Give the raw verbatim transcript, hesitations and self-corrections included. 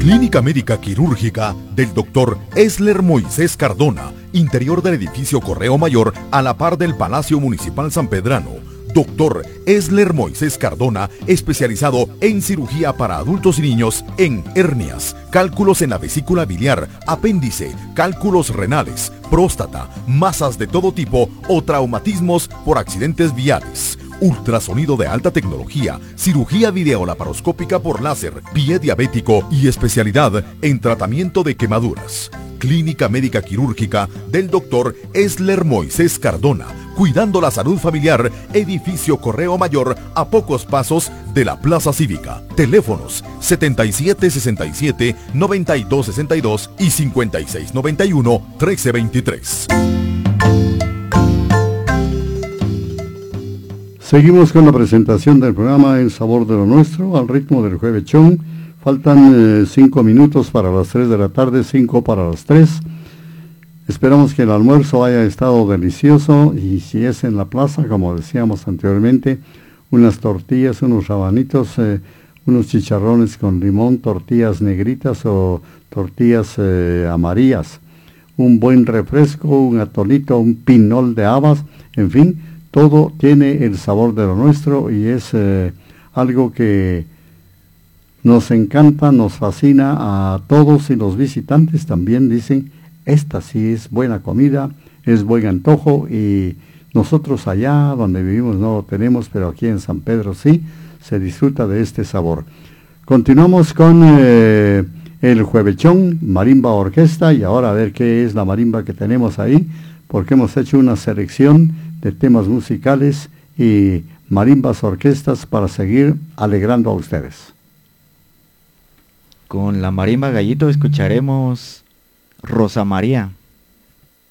Clínica Médica Quirúrgica del doctor Esler Moisés Cardona, interior del edificio Correo Mayor a la par del Palacio Municipal San Pedrano. doctor Esler Moisés Cardona, especializado en cirugía para adultos y niños en hernias, cálculos en la vesícula biliar, apéndice, cálculos renales, próstata, masas de todo tipo o traumatismos por accidentes viales. Ultrasonido de alta tecnología, cirugía videolaparoscópica por láser, pie diabético y especialidad en tratamiento de quemaduras. Clínica Médica Quirúrgica del doctor Esler Moisés Cardona, cuidando la salud familiar, edificio Correo Mayor a pocos pasos de la Plaza Cívica. Teléfonos setenta y siete sesenta y siete, noventa y dos sesenta y dos y cincuenta y seis noventa y uno, trece veintitrés. Seguimos con la presentación del programa El Sabor de lo Nuestro, al ritmo del juevechón. Faltan eh, cinco minutos para las tres de la tarde, cinco para las tres. Esperamos que el almuerzo haya estado delicioso y si es en la plaza, como decíamos anteriormente, unas tortillas, unos rabanitos, eh, unos chicharrones con limón, tortillas negritas o tortillas eh, amarillas, un buen refresco, un atolito, un pinol de habas, en fin, todo tiene el sabor de lo nuestro y es eh, algo que nos encanta, nos fascina a todos y los visitantes también dicen, esta sí es buena comida, es buen antojo y nosotros allá donde vivimos no lo tenemos, pero aquí en San Pedro sí, se disfruta de este sabor. Continuamos con eh, el juevechón, marimba orquesta y ahora a ver qué es la marimba que tenemos ahí, porque hemos hecho una selección de temas musicales y marimbas orquestas para seguir alegrando a ustedes. Con la marimba Gallito escucharemos Rosa María.